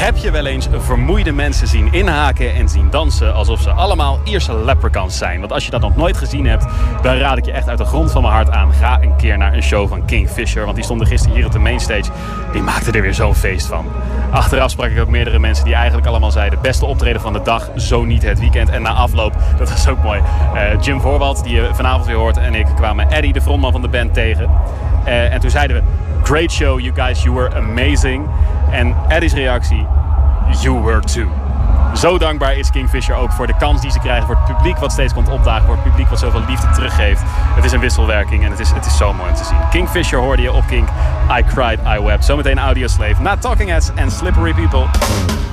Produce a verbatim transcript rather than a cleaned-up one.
Heb je wel eens vermoeide mensen zien inhaken en zien dansen alsof ze allemaal Ierse leprechauns zijn? Want als je dat nog nooit gezien hebt, dan raad ik je echt uit de grond van mijn hart aan. Ga een keer naar een show van Kingfisher, want die stonden gisteren hier op de mainstage. Die maakten er weer zo'n feest van. Achteraf sprak ik ook meerdere mensen die eigenlijk allemaal zeiden: beste optreden van de dag, zo niet het weekend. En na afloop, dat was ook mooi, uh, Jim Voorwald, die je vanavond weer hoort, en ik kwamen Eddie, de frontman van de band, tegen. Uh, en toen zeiden we: great show, you guys, you were amazing. En Eddie's reactie: you were too. Zo dankbaar is Kingfisher ook voor de kans die ze krijgen, voor het publiek wat steeds komt opdagen, voor het publiek wat zoveel liefde teruggeeft. Het is een wisselwerking en het is, het is zo mooi om te zien. Kingfisher hoorde je op Kink. I Cried, I Wept. Zometeen Audioslave na Talking Heads en Slippery People.